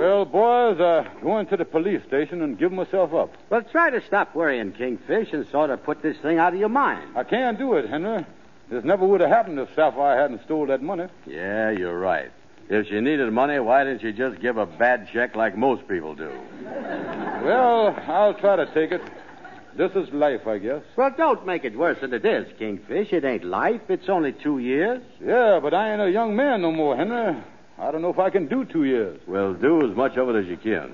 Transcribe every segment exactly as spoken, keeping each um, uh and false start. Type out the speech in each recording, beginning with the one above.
Well, boys, uh, going to the police station and give myself up. Well, try to stop worrying, Kingfish, and sort of put this thing out of your mind. I can't do it, Henry. This never would have happened if Sapphire hadn't stole that money. Yeah, you're right. If she needed money, why didn't she just give a bad check like most people do? Well, I'll try to take it. This is life, I guess. Well, don't make it worse than it is, Kingfish. It ain't life. It's only two years. Yeah, but I ain't a young man no more, Henry. I don't know if I can do two years. Well, do as much of it as you can.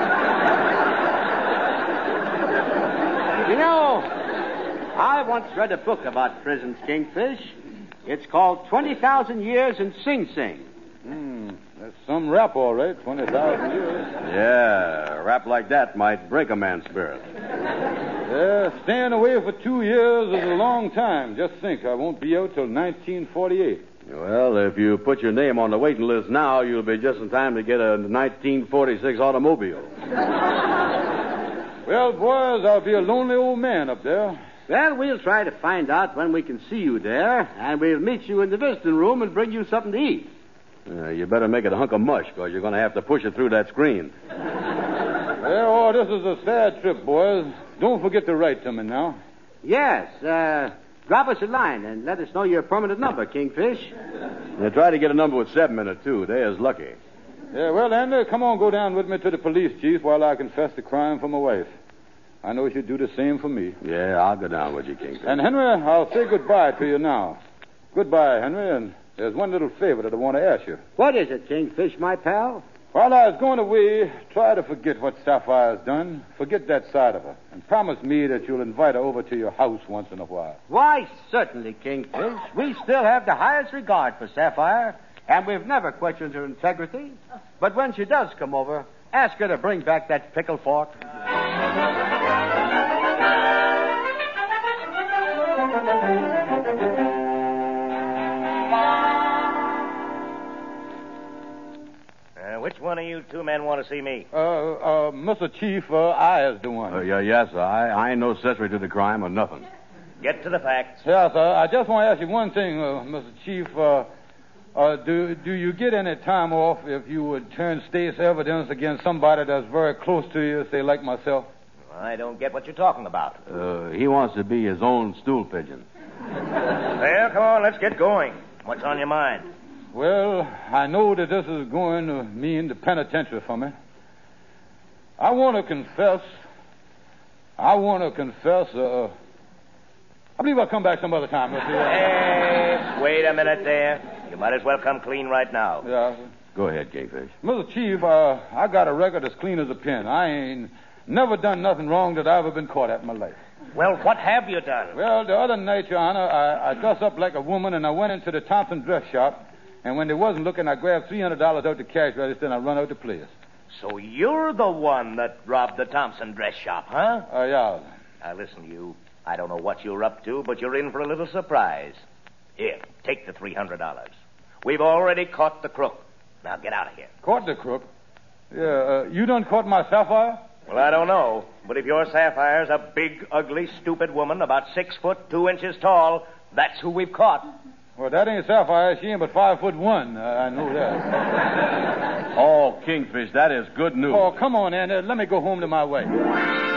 You know, I once read a book about prisons, Kingfish. It's called twenty thousand Years in Sing Sing. Hmm, that's some rap, all right, twenty thousand years. Yeah, a rap like that might break a man's spirit. Yeah, staying away for two years is a long time. Just think, I won't be out till nineteen forty-eight. Well, if you put your name on the waiting list now, you'll be just in time to get a nineteen forty-six automobile. Well, boys, I'll be a lonely old man up there. Well, we'll try to find out when we can see you there, and we'll meet you in the visiting room and bring you something to eat. Uh, you better make it a hunk of mush, because you're going to have to push it through that screen. Well, oh, this is a sad trip, boys. Don't forget to write to me now. Yes, uh, drop us a line and let us know your permanent number, Kingfish. Now, try to get a number with seven in it, too. There's lucky. Yeah, well, Andy, come on, go down with me to the police chief while I confess the crime for my wife. I know you'd do the same for me. Yeah, I'll go down with you, Kingfish. And, Henry, I'll say goodbye to you now. Goodbye, Henry, and there's one little favor that I want to ask you. What is it, Kingfish, my pal? While I was going away, try to forget what Sapphire's done. Forget that side of her. And promise me that you'll invite her over to your house once in a while. Why, certainly, Kingfish. We still have the highest regard for Sapphire, and we've never questioned her integrity. But when she does come over, ask her to bring back that pickle fork. Which one of you two men want to see me? Uh, uh, Mister Chief, uh, I is the one. Uh, yeah, yes, sir. I, I ain't no accessory to the crime or nothing. Get to the facts. Yes, sir. I just want to ask you one thing, uh, Mister Chief. Uh, uh, do do you get any time off if you would turn state's evidence against somebody that's very close to you, say like myself? I don't get what you're talking about. Uh, he wants to be his own stool pigeon. Well, come on, let's get going. What's on your mind? Well, I know that this is going to mean the penitentiary for me. I want to confess. I want to confess. Uh, I believe I'll come back some other time. Hey, wait a minute there. You might as well come clean right now. Yeah. Go ahead, Kingfish. Mister Chief, uh, I got a record as clean as a pin. I ain't never done nothing wrong that I've ever been caught at in my life. Well, what have you done? Well, the other night, Your Honor, I, I dressed up like a woman and I went into the Thompson dress shop. And when they wasn't looking, I grabbed three hundred dollars out the cash register and I run out the place. So you're the one that robbed the Thompson dress shop, huh? Uh, yeah. Now, listen, you. I don't know what you're up to, but you're in for a little surprise. Here, take the three hundred dollars. We've already caught the crook. Now, get out of here. Caught the crook? Yeah, uh, you done caught my Sapphire? Well, I don't know. But if your Sapphire's a big, ugly, stupid woman about six foot, two inches tall, that's who we've caught. Well, that ain't Sapphire. She ain't but five foot one. Uh, I know that. Oh, Kingfish, that is good news. Oh, come on, Andy. Let me go home to my wife.